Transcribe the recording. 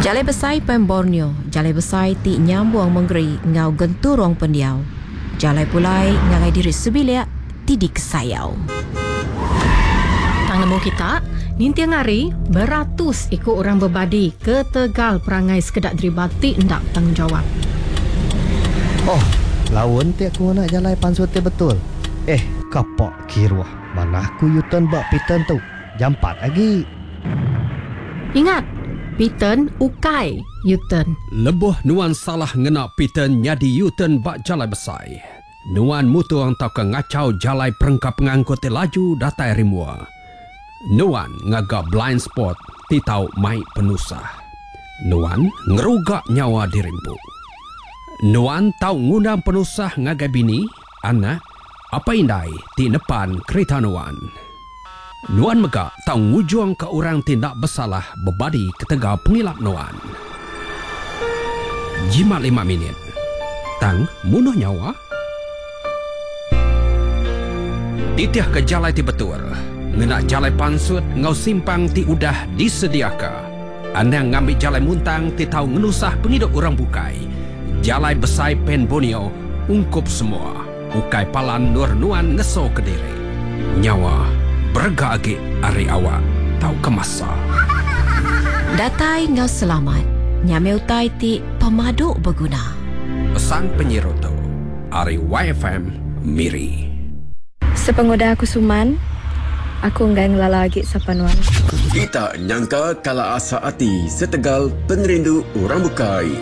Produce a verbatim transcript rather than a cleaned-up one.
Jalai besai pen Borneo, jalai besai ti nyambung menggeri ngau genturong pendiau. Jalai pulai ngagai diri sebilia ti di kesayau. Tang nemu kita, nintiang hari beratus ikut orang berbadi ke Tegal perangai sekedak deribati ndak tanggungjawab. Oh, lawan ti aku nak jalai pansut ti betul. Eh, kapak kiruah. Mana aku yutan bak pitan tu. Jampat lagi. Ingat, Piten ukai U-turn. Lebuh nuan salah ngena Piten nyadi U-turn bak jalai besai. Nuan mutuang tau ke ngacau jalai perengkap pengangkut laju datai rimua. Nuan ngagak blind spot ti tau mai penusah. Nuan ngerugak nyawa dirimpu. Nuan tau ngundang penusah ngagai bini, anak, apa indai ti depan kereta Nuan. Nuan megak tau ngujuang ke orang tindak bersalah berbadi ketega pengilap Nuan. Jimat lima minit. Tang munuh nyawa. Titiah ke jalai ti betul. Ngena jalai pansut ngau simpang ti udah disediaka. Anda ngambil jalai muntang ti tau ngenusah penghidup orang bukai. Jalai besai pen Borneo ungkup semua. Ukai palan nur Nuan ngeso ke diri. Nyawa berga agi ari awak tau kemasa. Datai ngau selamat. Nyame utai ti pemaduk berguna. Pesan penyiroto ari Y F M Miri. Sepengoda aku Suman, aku nggak ngelala lagi sapanuan. Kita nyangka kala asa hati setegal penerindu orang bukai.